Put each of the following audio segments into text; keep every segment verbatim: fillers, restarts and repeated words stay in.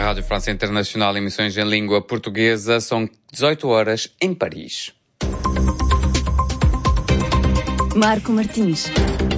Rádio França Internacional, emissões em língua portuguesa, são dezoito horas em Paris. Marco Martins.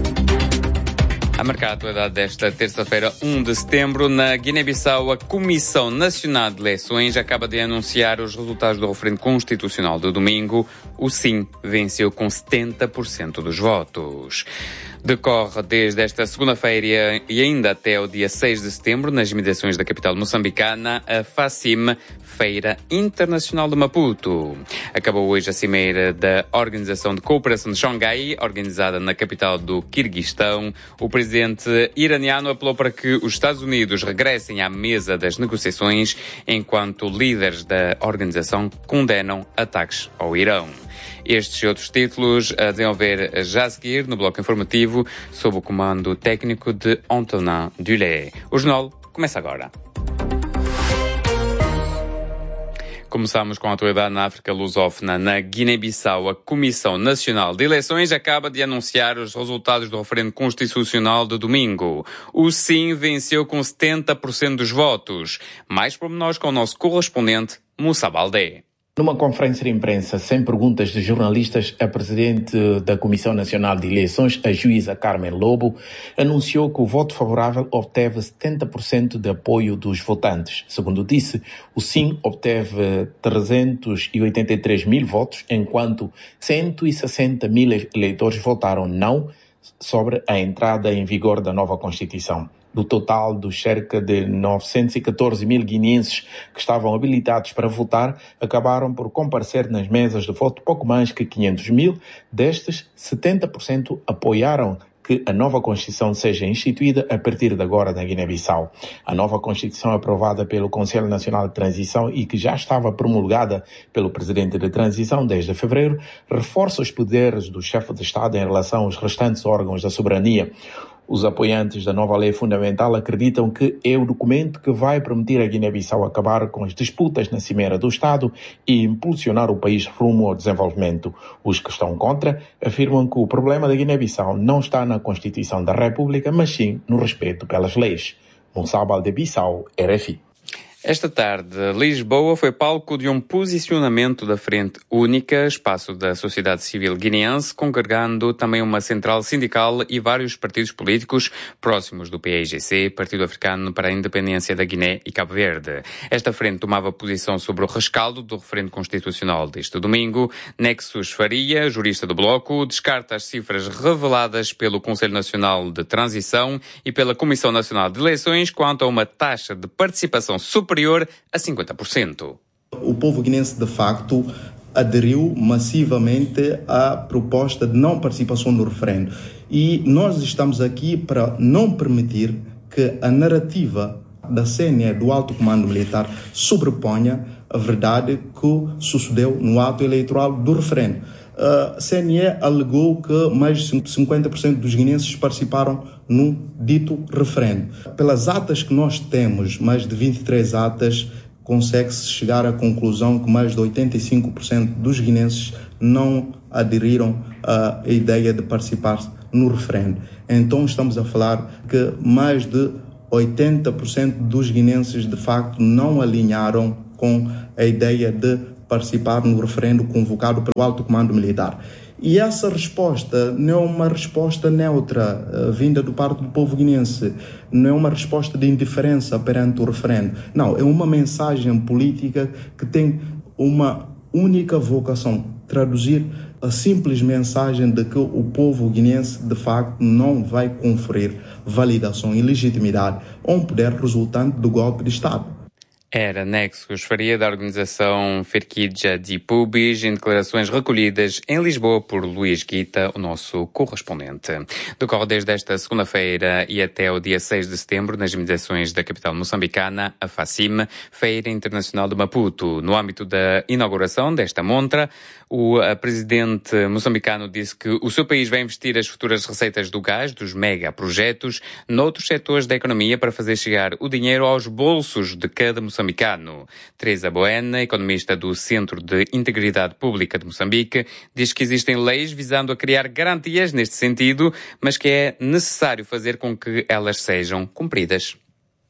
A marcar a atualidade desta terça-feira, um de setembro, na Guiné-Bissau, a Comissão Nacional de Eleições acaba de anunciar os resultados do referendo constitucional de domingo. O Sim venceu com setenta por cento dos votos. Decorre desde esta segunda-feira e ainda até o dia seis de setembro, nas imediações da capital moçambicana, a FACIM, Feira Internacional de Maputo. Acabou hoje a cimeira da Organização de Cooperação de Xangai, organizada na capital do Quirguistão. O presidente iraniano apelou para que os Estados Unidos regressem à mesa das negociações, enquanto líderes da organização condenam ataques ao Irão. Estes e outros títulos a desenvolver já a seguir no bloco informativo, sob o comando técnico de Antonin Dulé. O jornal começa agora. Começamos com a atualidade na África lusófona. Na Guiné-Bissau, a Comissão Nacional de Eleições acaba de anunciar os resultados do referendo constitucional de domingo. O Sim venceu com setenta por cento dos votos. Mais pormenores com o nosso correspondente, Moussa Baldé. Numa conferência de imprensa sem perguntas de jornalistas, a presidente da Comissão Nacional de Eleições, a juíza Carmen Lobo, anunciou que o voto favorável obteve setenta por cento de apoio dos votantes. Segundo disse, o Sim obteve trezentos e oitenta e três mil votos, enquanto cento e sessenta mil eleitores votaram não sobre a entrada em vigor da nova Constituição. Do total dos cerca de novecentos e catorze mil guineenses que estavam habilitados para votar, acabaram por comparecer nas mesas de voto pouco mais que quinhentos mil. Destes, setenta por cento apoiaram que a nova Constituição seja instituída a partir de agora na Guiné-Bissau. A nova Constituição, aprovada pelo Conselho Nacional de Transição e que já estava promulgada pelo Presidente de Transição desde fevereiro, reforça os poderes do chefe de Estado em relação aos restantes órgãos da soberania. Os apoiantes da nova lei fundamental acreditam que é o documento que vai permitir à Guiné-Bissau acabar com as disputas na cimeira do Estado e impulsionar o país rumo ao desenvolvimento. Os que estão contra afirmam que o problema da Guiné-Bissau não está na Constituição da República, mas sim no respeito pelas leis. Moussa Baldé, Bissau, R F I. Esta tarde, Lisboa foi palco de um posicionamento da Frente Única, espaço da sociedade civil guineense, congregando também uma central sindical e vários partidos políticos próximos do P A I G C, Partido Africano para a Independência da Guiné e Cabo Verde. Esta frente tomava posição sobre o rescaldo do referendo constitucional deste domingo. Nexus Faria, jurista do Bloco, descarta as cifras reveladas pelo Conselho Nacional de Transição e pela Comissão Nacional de Eleições quanto a uma taxa de participação superior superior a cinquenta por cento. O povo guinense, de facto, aderiu massivamente à proposta de não participação no referendo. E nós estamos aqui para não permitir que a narrativa da C N E, do Alto Comando Militar, sobreponha a verdade que sucedeu no ato eleitoral do referendo. A C N E alegou que mais de cinquenta por cento dos guineenses participaram no dito referendo. Pelas atas que nós temos, mais de vinte e três atas, consegue-se chegar à conclusão que mais de oitenta e cinco por cento dos guineenses não aderiram à ideia de participar no referendo. Então estamos a falar que mais de oitenta por cento dos guineenses de facto não alinharam com a ideia de participar no referendo convocado pelo Alto Comando Militar. E essa resposta não é uma resposta neutra, uh, vinda do parte do povo guinense, não é uma resposta de indiferença perante o referendo. Não, é uma mensagem política que tem uma única vocação, traduzir a simples mensagem de que o povo guinense, de facto, não vai conferir validação e legitimidade a um poder resultante do golpe de Estado. Era Nexus Faria, da organização Ferquidja de Pubis, em declarações recolhidas em Lisboa por Luís Guita, o nosso correspondente. Decorre desde esta segunda-feira e até o dia seis de setembro, nas imediações da capital moçambicana, a FACIM, Feira Internacional de Maputo. No âmbito da inauguração desta montra, o presidente moçambicano disse que o seu país vai investir as futuras receitas do gás, dos megaprojetos, noutros setores da economia para fazer chegar o dinheiro aos bolsos de cada moçambicano. moçambicano. Teresa Boena, economista do Centro de Integridade Pública de Moçambique, diz que existem leis visando a criar garantias neste sentido, mas que é necessário fazer com que elas sejam cumpridas.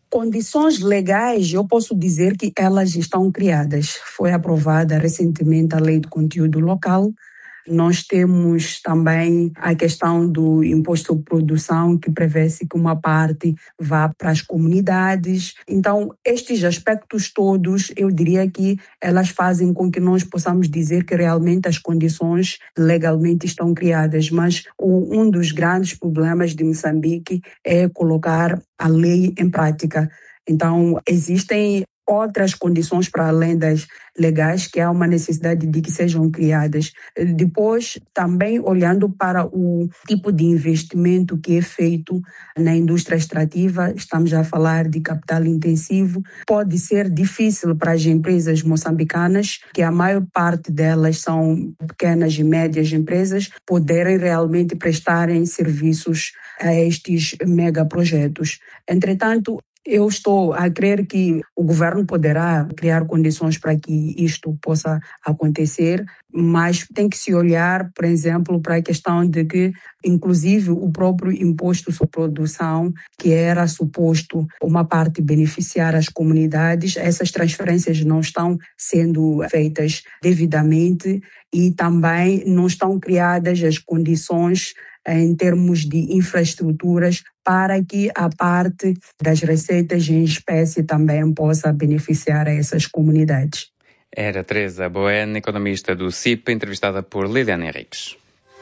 Condições legais, eu posso dizer que elas estão criadas. Foi aprovada recentemente a Lei de Conteúdo Local. Nós temos também a questão do imposto de produção, que prevê-se que uma parte vá para as comunidades. Então, estes aspectos todos, eu diria que elas fazem com que nós possamos dizer que realmente as condições legalmente estão criadas. Mas um dos grandes problemas de Moçambique é colocar a lei em prática. Então, existem outras condições para além das legais, que há uma necessidade de que sejam criadas. Depois, também olhando para o tipo de investimento que é feito na indústria extrativa, estamos a falar de capital intensivo, pode ser difícil para as empresas moçambicanas, que a maior parte delas são pequenas e médias empresas, poderem realmente prestarem serviços a estes megaprojetos. Entretanto, eu estou a crer que o governo poderá criar condições para que isto possa acontecer, mas tem que se olhar, por exemplo, para a questão de que, inclusive, o próprio imposto sobre produção, que era suposto uma parte beneficiar as comunidades, essas transferências não estão sendo feitas devidamente e também não estão criadas as condições em termos de infraestruturas para que a parte das receitas em espécie também possa beneficiar a essas comunidades. Era Teresa Boen, economista do C I P, entrevistada por Liliana Henriques.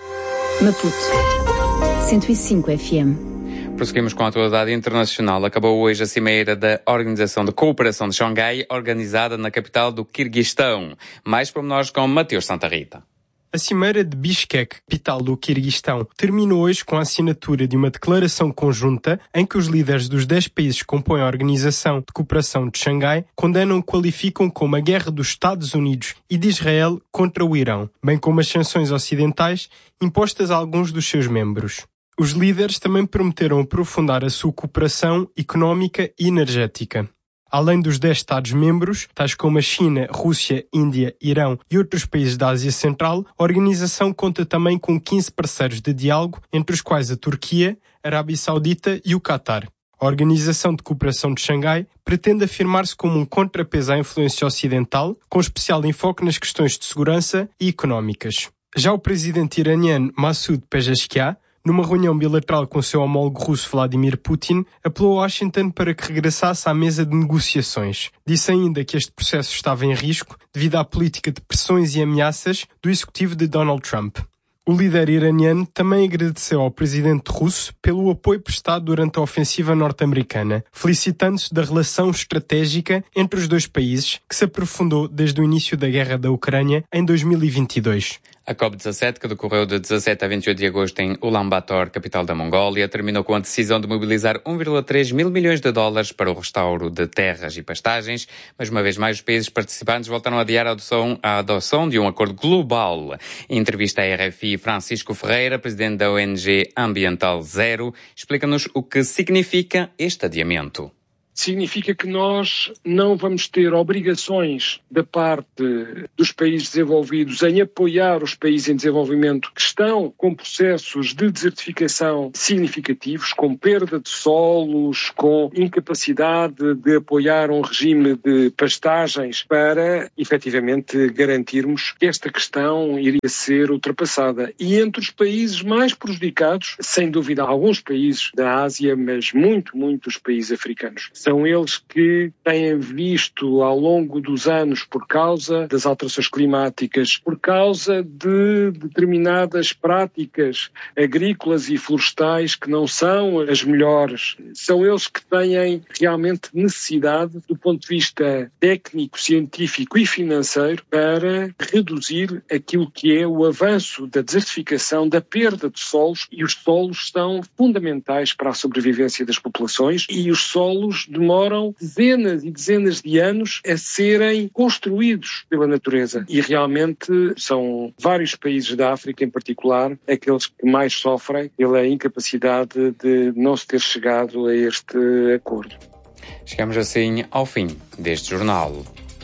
Maputo, cento e cinco F M. Prosseguimos com a atualidade internacional. Acabou hoje a cimeira da Organização de Cooperação de Xangai, organizada na capital do Quirguistão. Mais pormenores com Mateus Santa Rita. A cimeira de Bishkek, capital do Quirguistão, terminou hoje com a assinatura de uma declaração conjunta em que os líderes dos dez países que compõem a Organização de Cooperação de Xangai condenam o que qualificam como a guerra dos Estados Unidos e de Israel contra o Irão, bem como as sanções ocidentais impostas a alguns dos seus membros. Os líderes também prometeram aprofundar a sua cooperação económica e energética. Além dos dez Estados-membros, tais como a China, Rússia, Índia, Irão e outros países da Ásia Central, a organização conta também com quinze parceiros de diálogo, entre os quais a Turquia, a Arábia Saudita e o Catar. A Organização de Cooperação de Xangai pretende afirmar-se como um contrapeso à influência ocidental, com especial enfoque nas questões de segurança e económicas. Já o presidente iraniano Massoud Pezeshkian, numa reunião bilateral com o seu homólogo russo Vladimir Putin, apelou a Washington para que regressasse à mesa de negociações. Disse ainda que este processo estava em risco devido à política de pressões e ameaças do executivo de Donald Trump. O líder iraniano também agradeceu ao presidente russo pelo apoio prestado durante a ofensiva norte-americana, felicitando-se da relação estratégica entre os dois países, que se aprofundou desde o início da guerra da Ucrânia em dois mil e vinte e dois. A COP dezassete, que decorreu de dezassete a vinte e oito de agosto em Ulaanbaatar, capital da Mongólia, terminou com a decisão de mobilizar um vírgula três mil milhões de dólares para o restauro de terras e pastagens, mas uma vez mais os países participantes voltaram a adiar a adoção, a adoção de um acordo global. Em entrevista à R F I, Francisco Ferreira, presidente da O N G Ambiental Zero, explica-nos o que significa este adiamento. Significa que nós não vamos ter obrigações da parte dos países desenvolvidos em apoiar os países em desenvolvimento que estão com processos de desertificação significativos, com perda de solos, com incapacidade de apoiar um regime de pastagens para, efetivamente, garantirmos que esta questão iria ser ultrapassada. E entre os países mais prejudicados, sem dúvida alguns países da Ásia, mas muito, muitos países africanos. São eles que têm visto ao longo dos anos, por causa das alterações climáticas, por causa de determinadas práticas agrícolas e florestais que não são as melhores, são eles que têm realmente necessidade, do ponto de vista técnico, científico e financeiro, para reduzir aquilo que é o avanço da desertificação, da perda de solos, e os solos são fundamentais para a sobrevivência das populações, e os solos demoram dezenas e dezenas de anos a serem construídos pela natureza. E realmente são vários países da África, em particular, aqueles que mais sofrem pela incapacidade de não se ter chegado a este acordo. Chegamos assim ao fim deste jornal.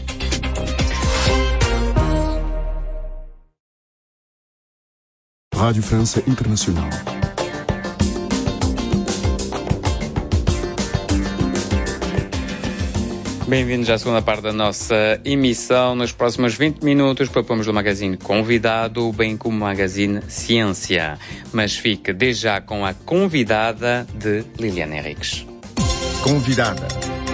Rádio França Internacional. Bem-vindos à segunda parte da nossa emissão. Nos próximos vinte minutos propomos o Magazine Convidado, bem como o Magazine Ciência. Mas fique desde já com a convidada de Liliana Henriques. Convidada.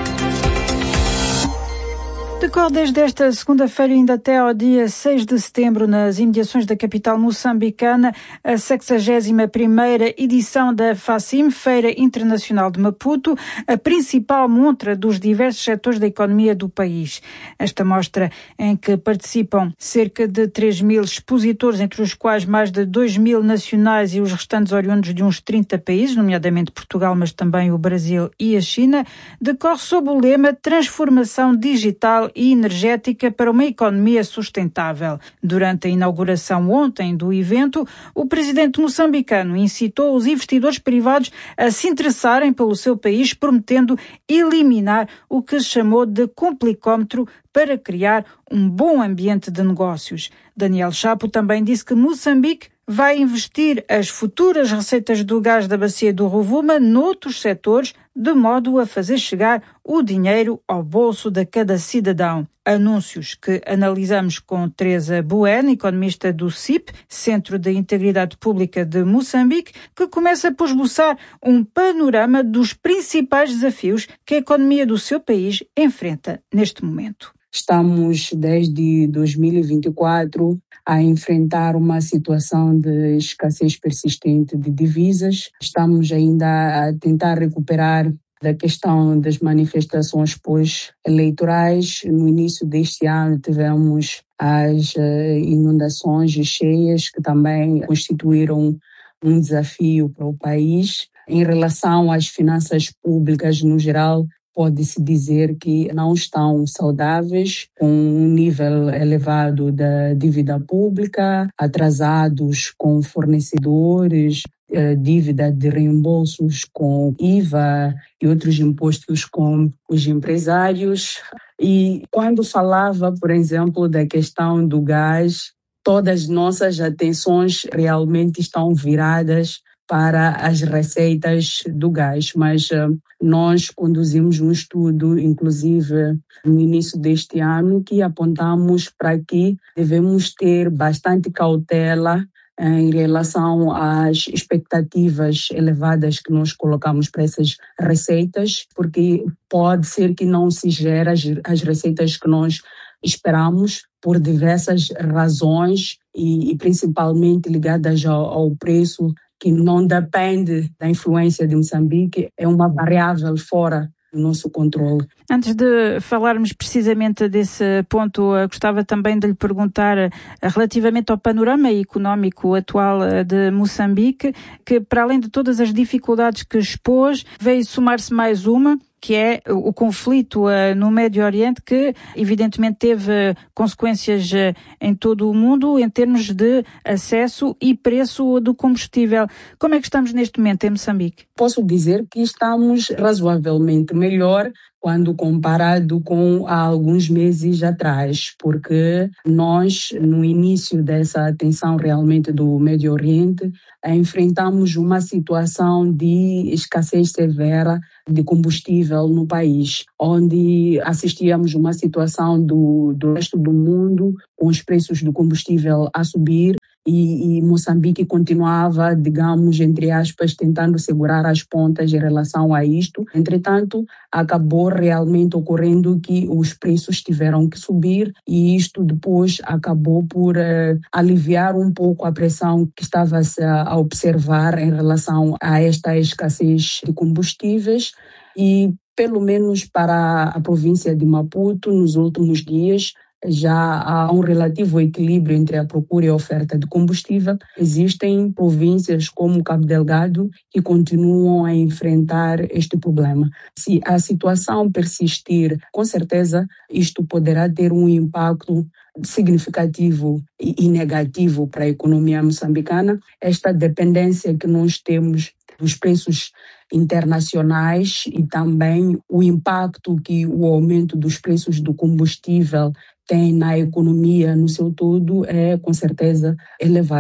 Decorre desde esta segunda-feira ainda até ao dia seis de setembro, nas imediações da capital moçambicana, a sexagésima primeira edição da FACIM, Feira Internacional de Maputo, a principal montra dos diversos setores da economia do país. Esta mostra, em que participam cerca de três mil expositores, entre os quais mais de dois mil nacionais e os restantes oriundos de uns trinta países, nomeadamente Portugal, mas também o Brasil e a China, decorre sob o lema Transformação Digital e energética para uma economia sustentável. Durante a inauguração ontem do evento, o presidente moçambicano incitou os investidores privados a se interessarem pelo seu país, prometendo eliminar o que chamou de complicómetro para criar um bom ambiente de negócios. Daniel Chapo também disse que Moçambique vai investir as futuras receitas do gás da bacia do Rovuma noutros setores, de modo a fazer chegar o dinheiro ao bolso de cada cidadão. Anúncios que analisamos com Teresa Bueno, economista do C I P, Centro de Integridade Pública de Moçambique, que começa por esboçar um panorama dos principais desafios que a economia do seu país enfrenta neste momento. Estamos, desde dois mil e vinte e quatro, a enfrentar uma situação de escassez persistente de divisas. Estamos ainda a tentar recuperar da questão das manifestações pós-eleitorais. No início deste ano tivemos as inundações e cheias, que também constituíram um desafio para o país. Em relação às finanças públicas no geral, pode-se dizer que não estão saudáveis, com um nível elevado da dívida pública, atrasados com fornecedores, dívida de reembolsos com I V A e outros impostos com os empresários. E quando falava, por exemplo, da questão do gás, todas as nossas atenções realmente estão viradas para as receitas do gás, mas uh, nós conduzimos um estudo, inclusive no início deste ano, que apontamos para que devemos ter bastante cautela uh, em relação às expectativas elevadas que nós colocamos para essas receitas, porque pode ser que não se gerem as, as receitas que nós esperamos por diversas razões e, e principalmente ligadas ao, ao preço, que não depende da influência de Moçambique, é uma variável fora do nosso controle. Antes de falarmos precisamente desse ponto, gostava também de lhe perguntar relativamente ao panorama económico atual de Moçambique, que para além de todas as dificuldades que expôs, veio somar-se mais uma, que é o conflito uh, no Médio Oriente, que evidentemente teve uh, consequências uh, em todo o mundo em termos de acesso e preço do combustível. Como é que estamos neste momento em Moçambique? Posso dizer que estamos razoavelmente melhor quando comparado com há alguns meses atrás, porque nós, no início dessa tensão realmente do Médio Oriente, enfrentamos uma situação de escassez severa de combustível no país, onde assistíamos uma situação do, do resto do mundo com os preços do combustível a subir, E, e Moçambique continuava, digamos, entre aspas, tentando segurar as pontas em relação a isto. Entretanto, acabou realmente ocorrendo que os preços tiveram que subir e isto depois acabou por uh, aliviar um pouco a pressão que estava-se a, a observar em relação a esta escassez de combustíveis. E, pelo menos para a província de Maputo, nos últimos dias, já há um relativo equilíbrio entre a procura e a oferta de combustível. Existem províncias como Cabo Delgado que continuam a enfrentar este problema. Se a situação persistir, com certeza isto poderá ter um impacto significativo e negativo para a economia moçambicana. Esta dependência que nós temos dos preços internacionais e também o impacto que o aumento dos preços do combustível tem na economia no seu todo é, com certeza, elevado.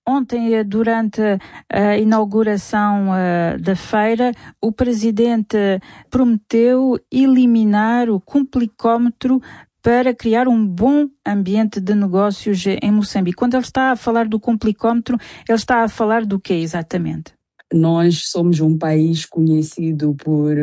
Ontem, durante a inauguração da feira, o presidente prometeu eliminar o complicómetro para criar um bom ambiente de negócios em Moçambique. Quando ele está a falar do complicómetro, ele está a falar do quê exatamente? Nós somos um país conhecido por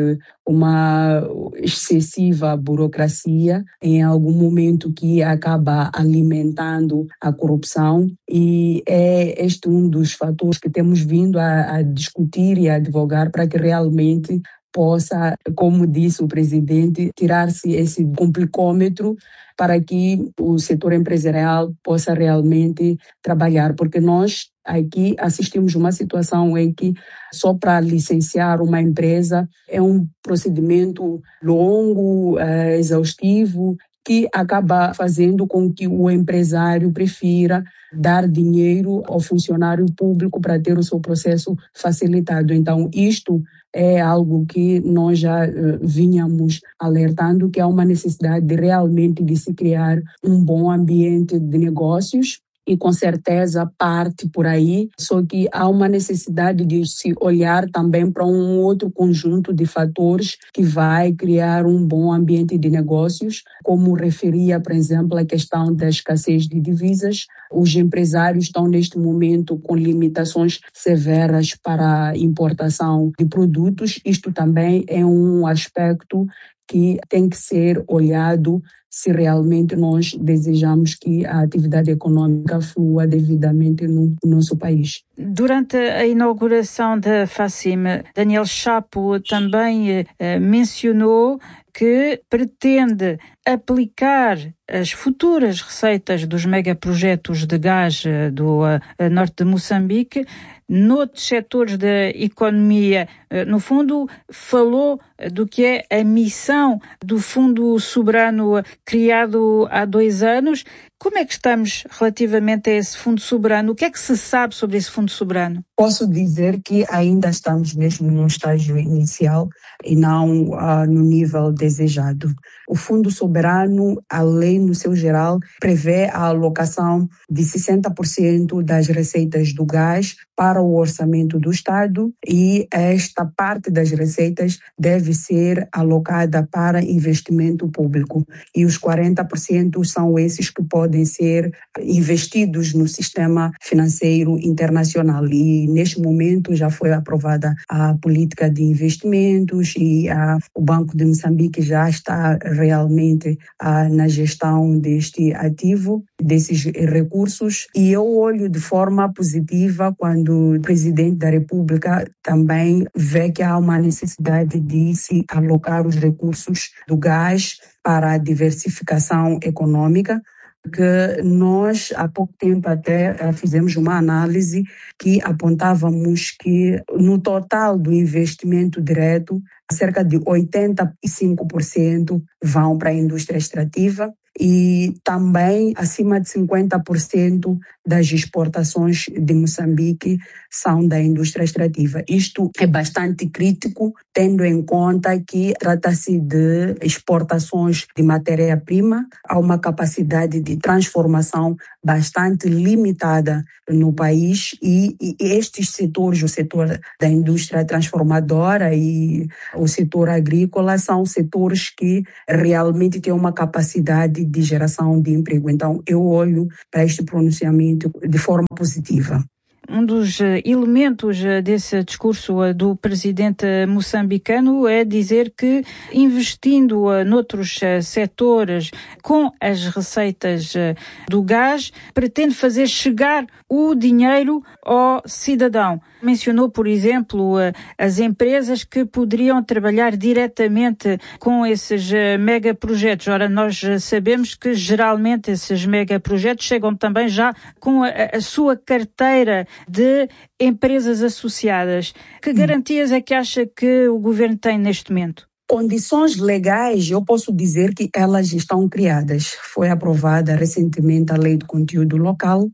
uma excessiva burocracia, em algum momento que acaba alimentando a corrupção, e é este um dos fatores que temos vindo a, a discutir e a advogar para que realmente possa, como disse o presidente, tirar-se esse complicômetro para que o setor empresarial possa realmente trabalhar, porque nós aqui assistimos uma situação em que só para licenciar uma empresa é um procedimento longo, é, exaustivo, que acaba fazendo com que o empresário prefira dar dinheiro ao funcionário público para ter o seu processo facilitado. Então, isto é algo que nós já uh, vinhamos alertando, que há uma necessidade de realmente de se criar um bom ambiente de negócios. E com certeza parte por aí, só que há uma necessidade de se olhar também para um outro conjunto de fatores que vai criar um bom ambiente de negócios, como referia, por exemplo, a questão da escassez de divisas. Os empresários estão neste momento com limitações severas para a importação de produtos. Isto também é um aspecto que tem que ser olhado se realmente nós desejamos que a atividade econômica flua devidamente no nosso país. Durante a inauguração da FACIM, Daniel Chapo também eh, mencionou que pretende aplicar as futuras receitas dos megaprojetos de gás do uh, norte de Moçambique noutros setores da economia. No fundo, falou do que é a missão do Fundo Soberano criado há dois anos. Como é que estamos relativamente a esse Fundo Soberano? O que é que se sabe sobre esse Fundo Soberano? Posso dizer que ainda estamos mesmo num estágio inicial e não uh, no nível desejado. O Fundo Soberano, a lei no seu geral, prevê a alocação de sessenta por cento das receitas do gás para o orçamento do Estado, e esta parte das receitas deve ser alocada para investimento público. E os quarenta por cento são esses que podem ser investidos no sistema financeiro internacional. E neste momento já foi aprovada a política de investimentos e a, o Banco de Moçambique já está realmente a, na gestão deste ativo, desses recursos. E eu olho de forma positiva quando o presidente da República também vê que há uma necessidade de se alocar os recursos do gás para a diversificação econômica, que nós, há pouco tempo até, fizemos uma análise que apontávamos que no total do investimento direto, cerca de oitenta e cinco por cento vão para a indústria extrativa e também acima de cinquenta por cento das exportações de Moçambique são da indústria extrativa. Isto é bastante crítico, tendo em conta que trata-se de exportações de matéria-prima, há uma capacidade de transformação bastante limitada no país e, e estes setores, o setor da indústria transformadora e o setor agrícola, são setores que realmente têm uma capacidade de geração de emprego. Então, eu olho para este pronunciamento de forma positiva. Um dos elementos desse discurso do presidente moçambicano é dizer que, investindo noutros setores com as receitas do gás, pretende fazer chegar o dinheiro ao cidadão. Mencionou, por exemplo, as empresas que poderiam trabalhar diretamente com esses megaprojetos. Ora, nós sabemos que geralmente esses megaprojetos chegam também já com a, a sua carteira de empresas associadas. Que garantias é que acha que o governo tem neste momento? Condições legais, eu posso dizer que elas estão criadas. Foi aprovada recentemente a Lei de Conteúdo Local,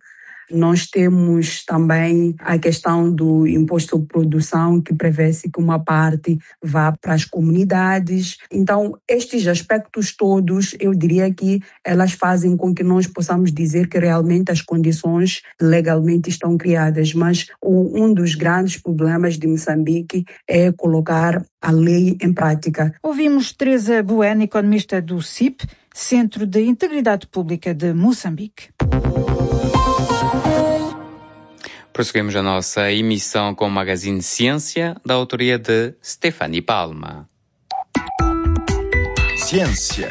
Nós temos também a questão do imposto de produção, que prevê-se que uma parte vá para as comunidades. Então, estes aspectos todos, eu diria que elas fazem com que nós possamos dizer que realmente as condições legalmente estão criadas. Mas o, um dos grandes problemas de Moçambique é colocar a lei em prática. Ouvimos Teresa Bueno, economista do C I P, Centro de Integridade Pública de Moçambique. Prosseguimos a nossa emissão com o Magazine Ciência, da autoria de Stefani Palma. Ciência.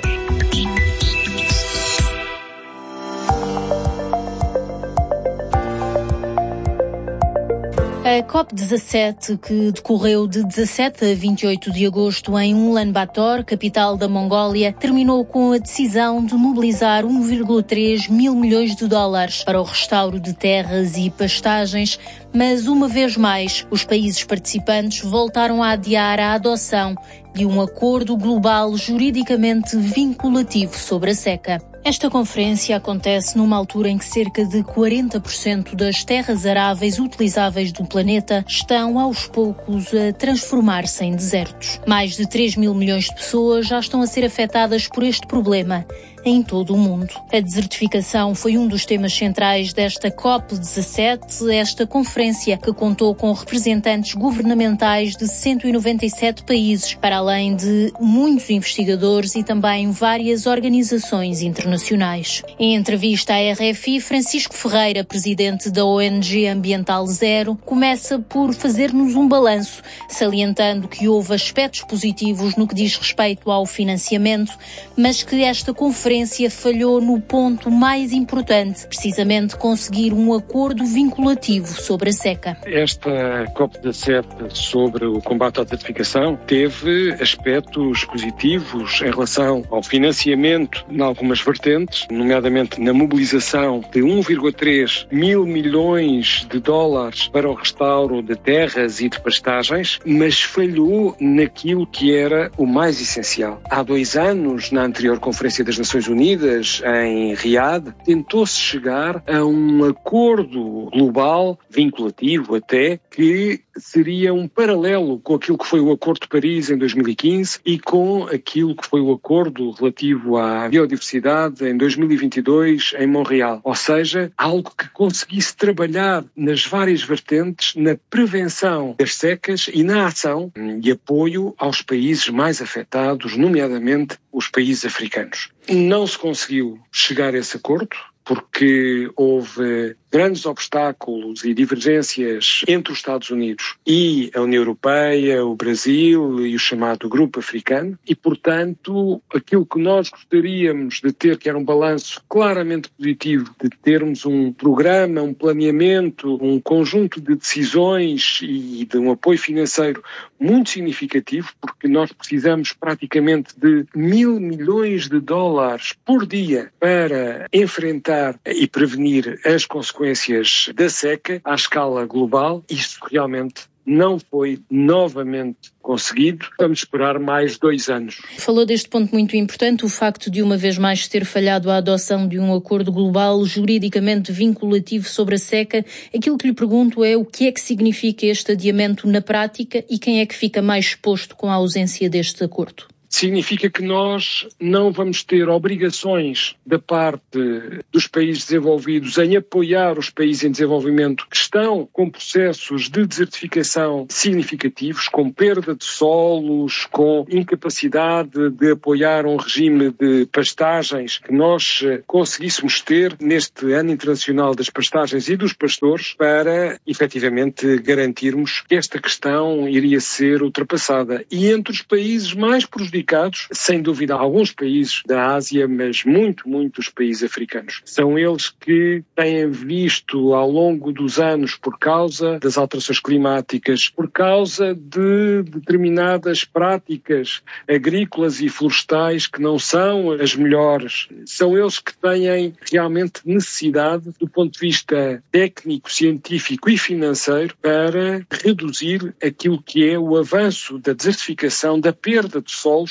A COP dezassete, que decorreu de dezassete a vinte e oito de agosto em Ulaanbaatar, capital da Mongólia, terminou com a decisão de mobilizar um vírgula três mil milhões de dólares para o restauro de terras e pastagens, mas uma vez mais os países participantes voltaram a adiar a adoção de um acordo global juridicamente vinculativo sobre a seca. Esta conferência acontece numa altura em que cerca de quarenta por cento das terras aráveis utilizáveis do planeta estão aos poucos a transformar-se em desertos. Mais de três mil milhões de pessoas já estão a ser afetadas por este problema em todo o mundo. A desertificação foi um dos temas centrais desta COP dezassete, esta conferência que contou com representantes governamentais de cento e noventa e sete países, para além de muitos investigadores e também várias organizações internacionais. Em entrevista à R F I, Francisco Ferreira, presidente da O N G Ambiental Zero, começa por fazer-nos um balanço, salientando que houve aspectos positivos no que diz respeito ao financiamento, mas que esta conferência falhou no ponto mais importante, precisamente conseguir um acordo vinculativo sobre a seca. Esta COP dezassete sobre o combate à desertificação teve aspectos positivos em relação ao financiamento em algumas vertentes, nomeadamente na mobilização de um vírgula três mil milhões de dólares para o restauro de terras e de pastagens, mas falhou naquilo que era o mais essencial. Há dois anos, na anterior Conferência das Nações Unidas, em Riad, tentou-se chegar a um acordo global, vinculativo até, que seria um paralelo com aquilo que foi o Acordo de Paris em dois mil e quinze e com aquilo que foi o acordo relativo à biodiversidade em dois mil e vinte e dois em Montreal. Ou seja, algo que conseguisse trabalhar nas várias vertentes, na prevenção das secas e na ação e apoio aos países mais afetados, nomeadamente os países africanos. Não se conseguiu chegar a esse acordo, porque houve grandes obstáculos e divergências entre os Estados Unidos e a União Europeia, o Brasil e o chamado Grupo Africano, e, portanto, aquilo que nós gostaríamos de ter, que era um balanço claramente positivo, de termos um programa, um planeamento, um conjunto de decisões e de um apoio financeiro muito significativo, porque nós precisamos praticamente de mil milhões de dólares por dia para enfrentar e prevenir as consequências da seca à escala global. Isto realmente não foi novamente conseguido. Vamos esperar mais dois anos. Falou deste ponto muito importante, o facto de uma vez mais ter falhado a adoção de um acordo global juridicamente vinculativo sobre a seca. Aquilo que lhe pergunto é o que é que significa este adiamento na prática e quem é que fica mais exposto com a ausência deste acordo? Significa que nós não vamos ter obrigações da parte dos países desenvolvidos em apoiar os países em desenvolvimento que estão com processos de desertificação significativos, com perda de solos, com incapacidade de apoiar um regime de pastagens que nós conseguíssemos ter neste Ano Internacional das Pastagens e dos Pastores para, efetivamente, garantirmos que esta questão iria ser ultrapassada. E entre os países mais prejudicados, sem dúvida, alguns países da Ásia, mas muito, muitos países africanos. São eles que têm visto ao longo dos anos, por causa das alterações climáticas, por causa de determinadas práticas agrícolas e florestais que não são as melhores, são eles que têm realmente necessidade, do ponto de vista técnico, científico e financeiro, para reduzir aquilo que é o avanço da desertificação, da perda de solos,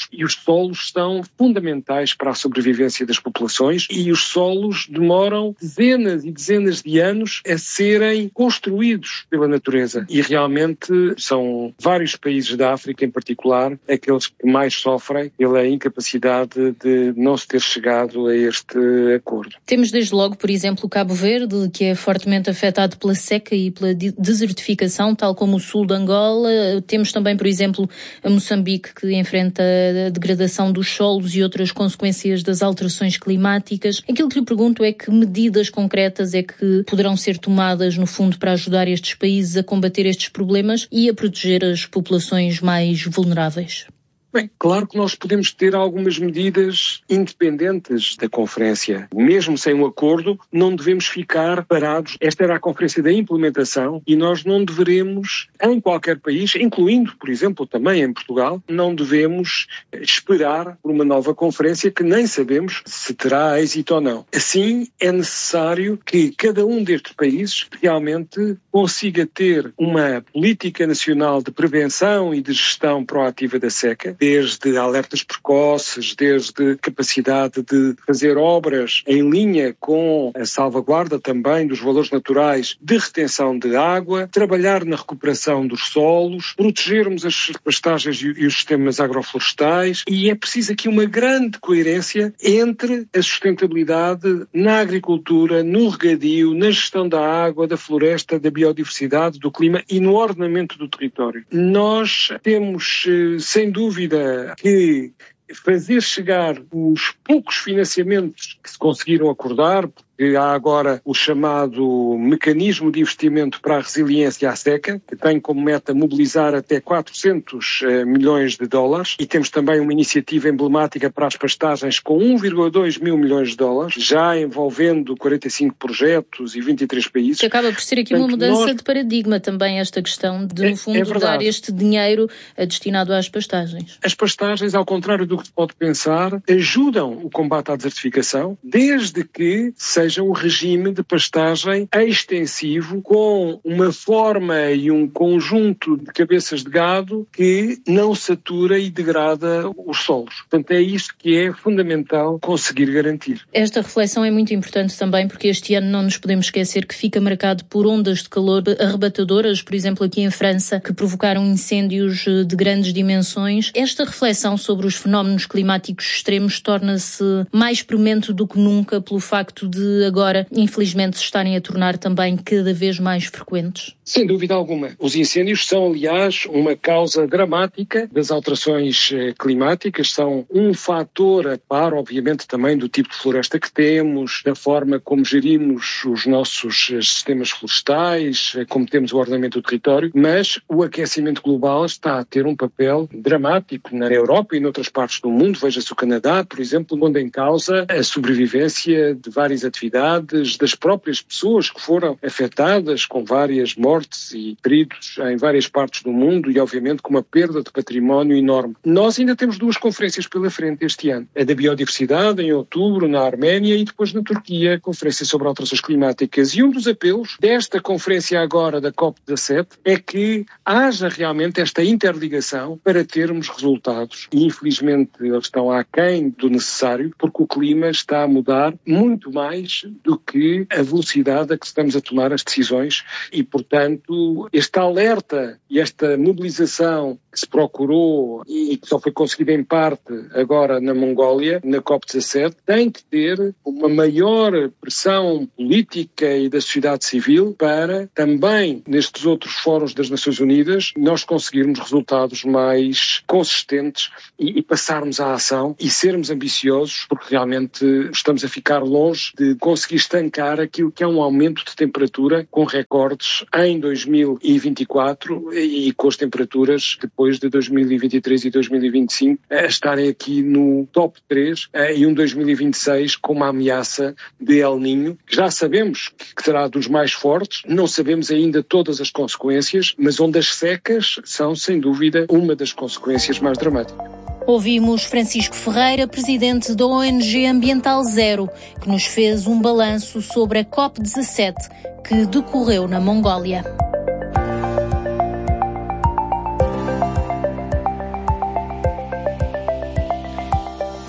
solos. E os solos são fundamentais para a sobrevivência das populações e os solos demoram dezenas e dezenas de anos a serem construídos pela natureza. E realmente são vários países da África, em particular, aqueles que mais sofrem pela incapacidade de não se ter chegado a este acordo. Temos desde logo, por exemplo, o Cabo Verde, que é fortemente afetado pela seca e pela desertificação, tal como o sul de Angola. Temos também, por exemplo, a Moçambique, que enfrenta a degradação dos solos e outras consequências das alterações climáticas. Aquilo que lhe pergunto é que medidas concretas é que poderão ser tomadas, no fundo, para ajudar estes países a combater estes problemas e a proteger as populações mais vulneráveis. Bem, claro que nós podemos ter algumas medidas independentes da conferência. Mesmo sem um acordo, não devemos ficar parados. Esta era a conferência da implementação e nós não deveremos, em qualquer país, incluindo, por exemplo, também em Portugal, não devemos esperar por uma nova conferência que nem sabemos se terá êxito ou não. Assim, é necessário que cada um destes países realmente consiga ter uma política nacional de prevenção e de gestão proativa da seca, desde alertas precoces, desde capacidade de fazer obras em linha com a salvaguarda também dos valores naturais de retenção de água, trabalhar na recuperação dos solos, protegermos as pastagens e os sistemas agroflorestais, e é preciso aqui uma grande coerência entre a sustentabilidade na agricultura, no regadio, na gestão da água, da floresta, da biodiversidade, do clima e no ordenamento do território. Nós temos, sem dúvida, que fazer chegar os poucos financiamentos que se conseguiram acordar, porque há agora o chamado Mecanismo de Investimento para a Resiliência à Seca, que tem como meta mobilizar até quatrocentos milhões de dólares, e temos também uma iniciativa emblemática para as pastagens com um vírgula dois mil milhões de dólares, já envolvendo quarenta e cinco projetos e vinte e três países. Que acaba por ser aqui Portanto, uma mudança nós... de paradigma também, esta questão de, no fundo, é, é dar este dinheiro destinado às pastagens. As pastagens, ao contrário do que se pode pensar, ajudam o combate à desertificação, desde que seja um regime de pastagem extensivo com uma forma e um conjunto de cabeças de gado que não satura e degrada os solos. Portanto, é isto que é fundamental conseguir garantir. Esta reflexão é muito importante também porque este ano não nos podemos esquecer que fica marcado por ondas de calor arrebatadoras, por exemplo, aqui em França, que provocaram incêndios de grandes dimensões. Esta reflexão sobre os fenómenos climáticos extremos torna-se mais premente do que nunca pelo facto de agora, infelizmente, se estarem a tornar também cada vez mais frequentes? Sem dúvida alguma. Os incêndios são, aliás, uma causa dramática das alterações climáticas, são um fator a par, obviamente, também do tipo de floresta que temos, da forma como gerimos os nossos sistemas florestais, como temos o ordenamento do território, mas o aquecimento global está a ter um papel dramático na Europa e noutras partes do mundo. Veja-se o Canadá, por exemplo, onde em causa a sobrevivência de várias atividades das próprias pessoas que foram afetadas com várias mortes e feridos em várias partes do mundo e, obviamente, com uma perda de património enorme. Nós ainda temos duas conferências pela frente este ano. A da biodiversidade, em outubro, na Arménia, e depois na Turquia, a Conferência sobre Alterações Climáticas. E um dos apelos desta conferência agora, da COP dezassete, é que haja realmente esta interligação para termos resultados. E, infelizmente, eles estão aquém do necessário, porque o clima está a mudar muito mais do que a velocidade a que estamos a tomar as decisões e, portanto, este alerta e esta mobilização que se procurou e que só foi conseguida em parte agora na Mongólia, na COP dezassete, tem que ter uma maior pressão política e da sociedade civil para também, nestes outros fóruns das Nações Unidas, nós conseguirmos resultados mais consistentes e, e passarmos à ação e sermos ambiciosos, porque realmente estamos a ficar longe de conseguir estancar aquilo que é um aumento de temperatura com recordes em dois mil e vinte e quatro e com as temperaturas depois de dois mil e vinte e três e dois mil e vinte e cinco a estarem aqui no top três e um dois mil e vinte e seis com uma ameaça de El Niño, que já sabemos que será dos mais fortes, não sabemos ainda todas as consequências, mas onde as secas são, sem dúvida, uma das consequências mais dramáticas. Ouvimos Francisco Ferreira, presidente da O N G Ambiental Zero, que nos fez um balanço sobre a COP dezassete que decorreu na Mongólia.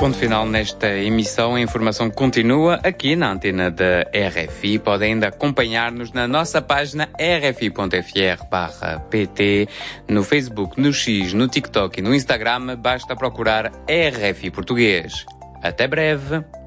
Ponto final nesta emissão. A informação continua aqui na antena da R F I. Pode ainda acompanhar-nos na nossa página r f i ponto f r barra p t, no Facebook, no X, no TikTok e no Instagram. Basta procurar R F I Português. Até breve.